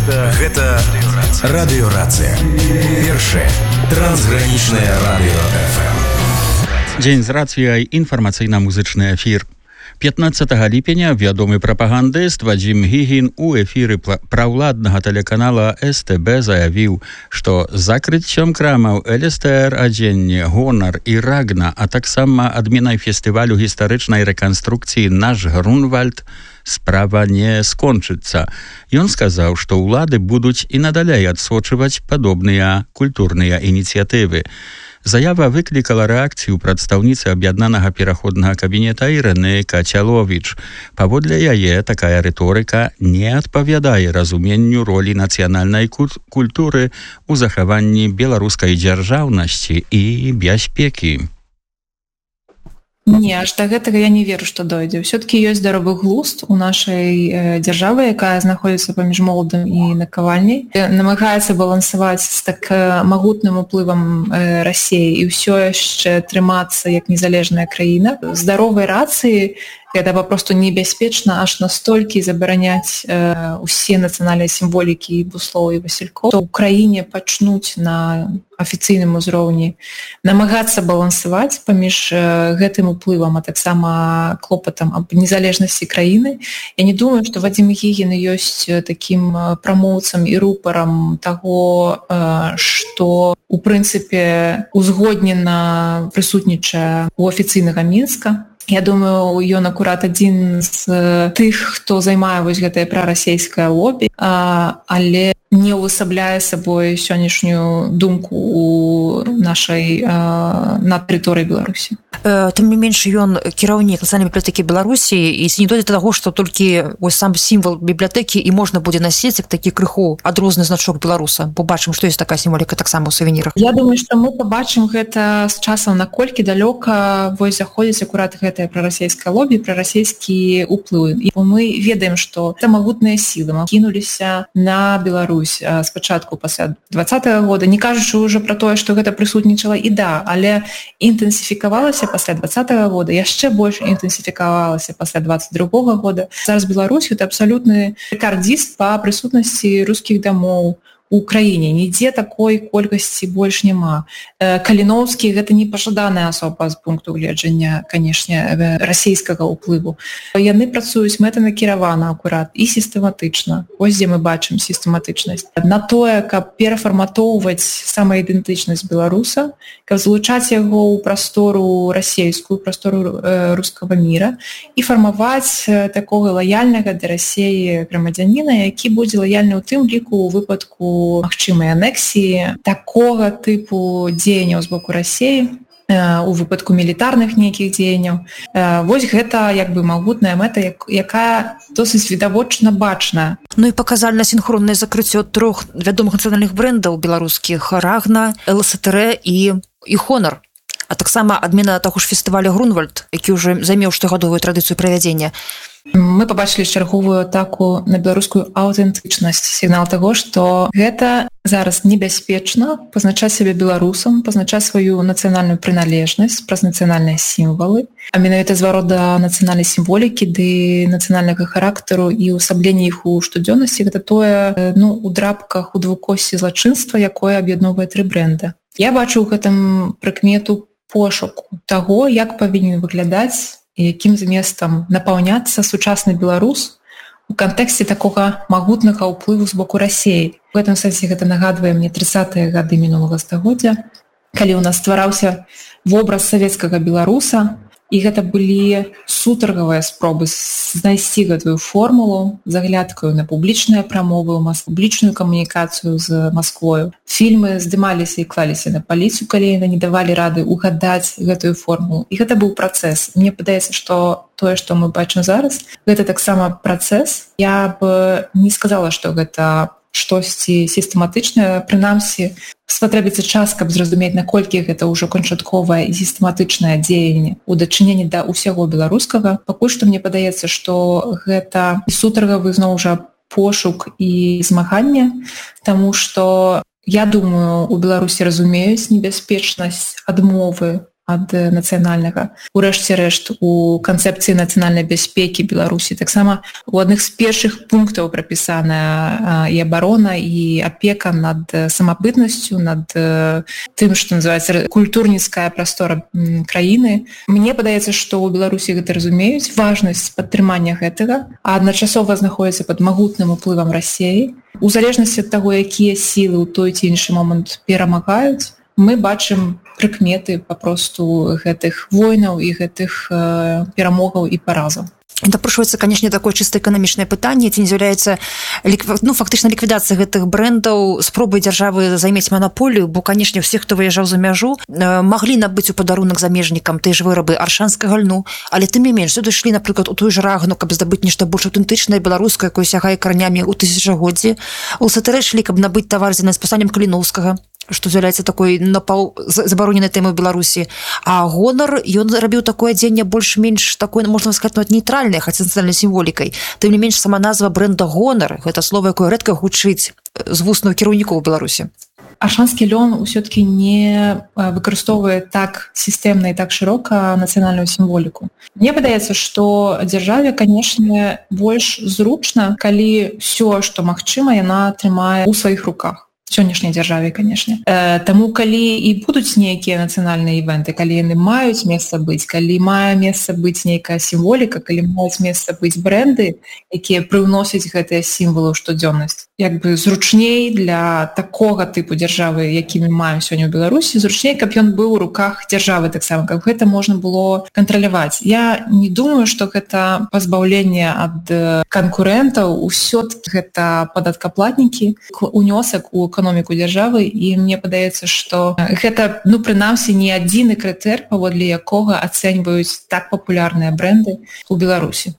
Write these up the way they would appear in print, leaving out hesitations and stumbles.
Гэта радыёрацыя. Першае трансгранічнае радыё ФМ. Дзень з рацыяй, інфармацыйна-музычны эфір. 15 ліпеня вядомы прапагандыст Вадзім Гігін у эфіры праўладнага тэлеканала СТБ заявіў, што закрыццём крамаў ЛСТР, адзенне, гонар і рагна, а таксама адменай фестывалю гістарычнай рэканструкцыі «Наш Грунвальд» справа не скончыцца. Ён сказаў, што ўлады будуць і надалей адсочваць падобныя культурныя ініцыятывы. Заява выклікала рэакцыю прадстаўніцы аб'яднанага пераходнага кабінета Ірэны Кацяловіч. Паводле яе, такая рыторыка не адпавядае разуменню ролі нацыянальнай культуры ў захаванні беларускай дзяржаўнасці і бяспекі. Не, аж до гэтага я не веру, што дойдзе. Все-таки ёсць здаровы глузд у нашай дзяржавы, якая знаходзіцца паміж моладам і накавальняй. Намагаецца балансаваць з так магутным уплывам Расіі і ўсё яшчэ трымацца як незалежная краіна. Здаровай рацыі гэта папросту небяспечна аж настолькі забараняць усе нацыянальныя сімволікі і буслоў і васількоў, што ў краіне пачнуць на афіцыйным узроўні намагацца балансаваць паміж гэтым уплывам, а таксама клопатам аб незалежнасці краіны. Я не думаю, што Вадзім Гігін ёсць такім прамоўцам і рупарам таго, што у прынцыпе узгоднена прысутнічае у афіцыйнага Мінска. Я думаю, ён акурат адзін з тых, хто займае вось гэтае прарасійскае лобі, але не ўвасабляе сабой сённяшнюю думку у нашай на тэрыторыі Беларусі. Тым не менш, ён кіраўнік нацыянальнай бібліятэкі Беларусі, і ці не дойдзе да таго, што толькі вось сам сімвал бібліятэкі і можна будзе насіць як такі крыху адрозны значок беларуса. Побачым, што ёсць такая сімволіка таксама ў сувенірах. Я думаю, што мы пабачым гэта з часам, наколькі далёка вось заходзіць акурат гэтае прарасійскае лобі, прарасійскі ўплыў. І мы ведаем, што это магутныя сілы кінуліся на Беларусь спачатку пасля 20-го года, не кажучы ўжо пра тое, што гэта прысутнічала і але інтэнсіфікавалася пасля 20-го года, яшчэ больш інтэнсіфікавалася пасля 22-го года. Зараз Беларусь гэта абсалютны рэкардзіст па прысутнасці рускіх дамоў у краіне. Нідзе такой колькасці больш няма. Каліноўскі гэта не пажаданая асоба з пункту гледжання, канешне, расійскага ўплыву. Яны працуюць мэтанакіравана акурат і сістэматычна. Ось дзе мы бачым сістэматычнасць. На тое, каб перафарматоўваць самаідэнтычнасць беларуса, каб злучаць яго ў прастору расійскую, прастору рускага міра і фармаваць такога лаяльнага да Расіі грамадзяніна, які будзе лаяльны ў тым ліку ў выпадку магчымай анексіі, такога тыпу дзеянняў з боку Расіі, у выпадку мілітарных нейкіх дзеянняў. Вось гэта як бы магутная мэта, якая досыць відавочна бачная. Ну і паказальна сінхроннае закрыццё трох вядомых нацыянальных брэндаў беларускіх: Рагна, ЛСТР і Хонар. А таксама адмена таго ж фестываля Грунвальд, які ўжо займеў штогадовую традыцыю правядзення. Мы пабачылі чарговую атаку на беларускую аўтэнтычнасць, сігнал таго, што гэта зараз небяспечна пазначаць сябе беларусам, пазначаць сваю нацыянальную прыналежнасць праз нацыянальныя сімвалы, а менавіта зварот да нацыянальнай сімволікі ды нацыянальнага характару і ўсабленне іх у штодзённасці, гэта тое, у драпках у двукосці злачынства, якое аб'ядноўвае тры брэнда. Я бачу ў гэтым прыкмету пошуку таго, як павінен выглядаць і якім зместам напаўняцца сучасны беларус у кантэксце такога магутнага ўплыву з боку Расіі. У гэтым сэнсе гэта нагадвае мне 30-е гады мінулага стагоддзя, калі ў нас ствараўся вобраз савецкага беларуса, і гэта былі сутаргавыя спробы знайсці гэтую формулу з аглядкаю на публічныя прамовы, публічную камунікацыю з Масквою. Фільмы здымаліся і клаліся на паліцу, калі яны не давалі рады угадаць гэтую формулу. І гэта быў працэс. Мне падаецца, што тое, што мы бачым зараз, гэта таксама працэс. Я б не сказала, што гэта штосьці сістэматычнае, прынамсі, спатрэбіцца час, каб зразумець, наколькі гэта ўжо канчатковае і сістэматычнае дзеянне ў дачыненні да ўсяго беларускага. Пакуль што мне падаецца, што гэта сутаргавы зноў жа пошук і змаганне, таму што я думаю, у Беларусі разумеюць небяспечнасць адмовы ад нацыянальнага. Урэшце рэшт, у канцэпцыі нацыянальнай бяспекі Беларусі таксама у адных з першых пунктаў прапісаная і абарона, і апека над самабытнасцю, над тым, што называецца культурніцкая прастора краіны. Мне падаецца, што ў Беларусі гэта разумеюць, важнасць падтрымання гэтага, а адначасова знаходзіцца пад магутным уплывам Расіі. У залежнасці ад таго, якія сілы ў той ці іншы момант перамагаюць, мы бачым прыкметы папросту гэтых войнаў і гэтых перамогаў і паразаў. Напрашваецца, канешне, такое чыста эканамічнае пытанне, ці не з'яўляецца фактычна ліквідацыя гэтых брэндаў спробай дзяржавы займець манаполію, бо, канешне, ўсе, хто выязджаў за мяжу, маглі набыць у падарунак замежнікам тыя ж вырабы аршанскага льну, але тым не менш сюды ішлі, напрыклад, у тую ж Рагну, каб здабыць нешта больш аўтэнтычнае беларускае, якое сягае каранямі ў тысячагоддзі. У ЛСТР ішлі, каб набыць тавар з спасаннем Каліноўскага, што з'яўляецца такой напаў забароненай тэмай Беларусі. А гонар, ён рабіў такое адзенне больш-менш такое, можна сказаць, нейтральнае, хаця нацыянальнай сімволікай. Тым не менш, сама назва брэнда гонар, гэта слова, якое рэдка гучыць з вуснаў кіраўнікоў Беларусі. Аршанскі лён ўсё-такі не выкарыстоўвае так сістэмна і так шырока нацыянальную сімволіку. Мне падаецца, што дзяржаве, канешне, больш зручна, калі ўсё, што магчыма, яна трымае ў сваіх руках. Сённяшняй дзяржаве, канешне. Таму, калі і будуць нейкія нацыянальныя івенты, калі яны маюць месца быць, калі мае месца быць нейкая сімволіка, калі маюць месца быць брэнды, якія прыўносяць гэтыя сімвалы ў штодзённасць, як бы зручней для такога тыпу дзяржавы, які мы маем сёння ў Беларусі, зручней, каб ён быў у руках дзяржавы таксама, каб гэта можна было кантраляваць. Я не думаю, што гэта пазбаўленне ад канкурэнтаў, усё-такі гэта падаткаплатнікі, унёсак у эканоміку дзяржавы, і мне падаецца, што гэта, прынамсі, не адзіны крытэр, паводле якога ацэньваюць так папулярныя брэнды ў Беларусі.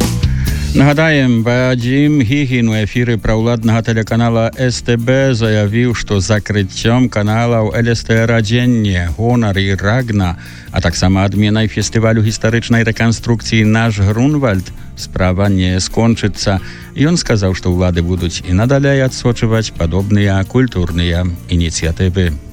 Нагадаем, Вадзім Гігін у эфіры праўладнага тэлеканала СТБ заявіў, што закрыццём каналаў ЛСТР «Адзенне», «Гонар» і «Рагна», а таксама адменай фестывалю гістарычнай рэканструкцыі «Наш Грунвальд» справа не скончыцца. Ён сказаў, што ўлады будуць і надалей адсочваць падобныя культурныя ініцыятывы.